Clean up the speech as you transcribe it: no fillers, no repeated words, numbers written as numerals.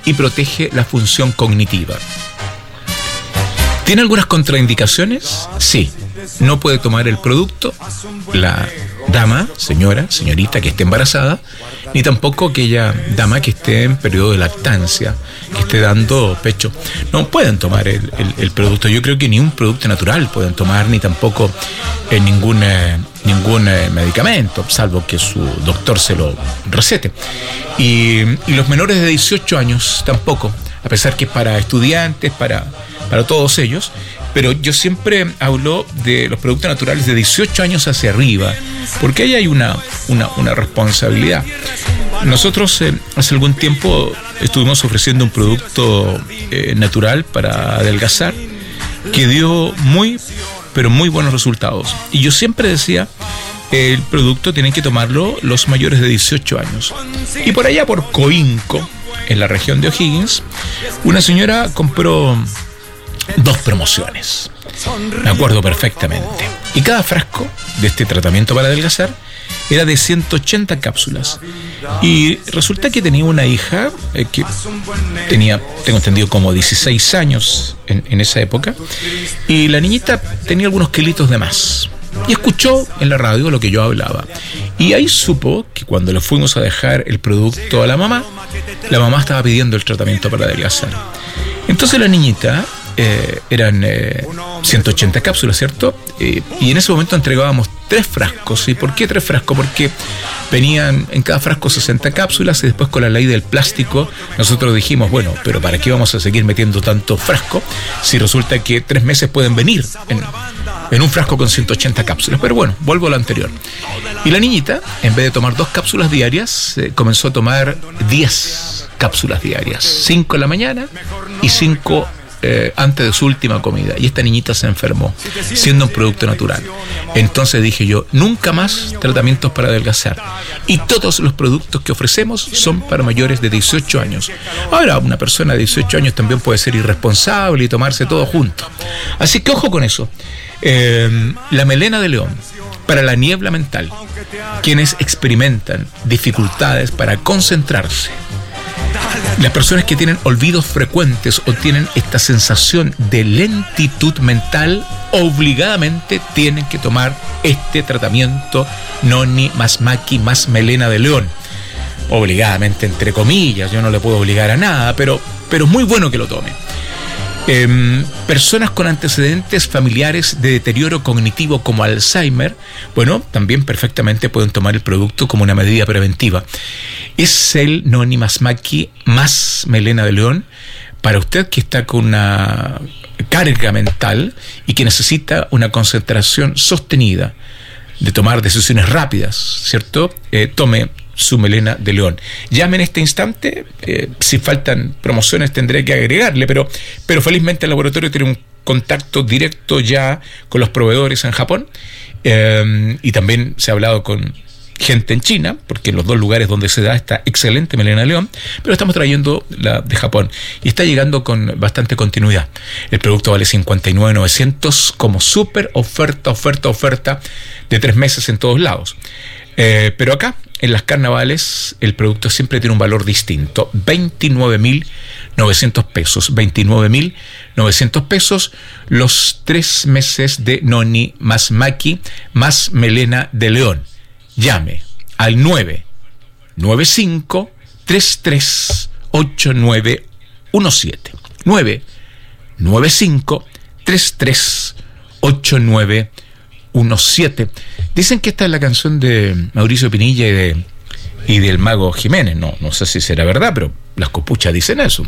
y protege la función cognitiva. ¿Tiene algunas contraindicaciones? Sí. No puede tomar el producto la dama, señorita que esté embarazada, ni tampoco aquella dama que esté en periodo de lactancia, que esté dando pecho. No pueden tomar el producto. Yo creo que ni un producto natural pueden tomar, ni tampoco ningún medicamento, salvo que su doctor se lo recete. Y los menores de 18 años tampoco, a pesar que es para estudiantes, para todos ellos. Pero yo siempre hablo de los productos naturales de 18 años hacia arriba, porque ahí hay una responsabilidad. Nosotros hace algún tiempo estuvimos ofreciendo un producto natural para adelgazar que dio pero muy buenos resultados. Y yo siempre decía, el producto tienen que tomarlo los mayores de 18 años. Y por allá, por Coinco, en la región de O'Higgins, una señora compró 2 promociones. Me acuerdo perfectamente. Y cada frasco de este tratamiento para adelgazar era de 180 cápsulas. Y resulta que tenía una hija que tenía, tengo entendido, como 16 años en esa época. Y la niñita tenía algunos kilitos de más. Y escuchó en la radio lo que yo hablaba. Y ahí supo que cuando le fuimos a dejar el producto a la mamá estaba pidiendo el tratamiento para adelgazar. Entonces la niñita... eran 180 cápsulas, ¿cierto? Y en ese momento entregábamos 3 frascos. ¿Y por qué 3 frascos? Porque venían en cada frasco 60 cápsulas y después, con la ley del plástico, nosotros dijimos, bueno, pero ¿para qué vamos a seguir metiendo tanto frasco si resulta que 3 meses pueden venir en un frasco con 180 cápsulas? Pero bueno, vuelvo a lo anterior. Y la niñita, en vez de tomar 2 cápsulas diarias, comenzó a tomar 10 cápsulas diarias, 5 en la mañana y 5 antes de su última comida. Y esta niñita se enfermó, siendo un producto natural. Entonces dije yo, nunca más tratamientos para adelgazar. Y todos los productos que ofrecemos son para mayores de 18 años. Ahora, una persona de 18 años también puede ser irresponsable y tomarse todo junto. Así que ojo con eso. La melena de león, para la niebla mental, quienes experimentan dificultades para concentrarse, las personas que tienen olvidos frecuentes o tienen esta sensación de lentitud mental, obligadamente tienen que tomar este tratamiento Noni más Maki más melena de león. Obligadamente, entre comillas, yo no le puedo obligar a nada, pero es muy bueno que lo tome. Personas con antecedentes familiares de deterioro cognitivo como Alzheimer, bueno, también perfectamente pueden tomar el producto como una medida preventiva. Es el Noni más Maki más melena de león para usted que está con una carga mental y que necesita una concentración sostenida, de tomar decisiones rápidas, ¿cierto? Tome su melena de león. Llame en este instante. Si faltan promociones tendré que agregarle, pero felizmente el laboratorio tiene un contacto directo ya con los proveedores en Japón, y también se ha hablado con gente en China, porque en los 2 lugares donde se da esta excelente melena de león, pero estamos trayendo la de Japón y está llegando con bastante continuidad. El producto vale 59.900 como súper oferta de 3 meses en todos lados. Pero acá, en las carnavales, el producto siempre tiene un valor distinto. 29.900 pesos. 29.900 pesos los 3 meses de Noni más Maki más melena de león. Llame al 995-338917. 995-338917. Dicen que esta es la canción de Mauricio Pinilla y del Mago Jiménez. No sé si será verdad, pero las copuchas dicen eso.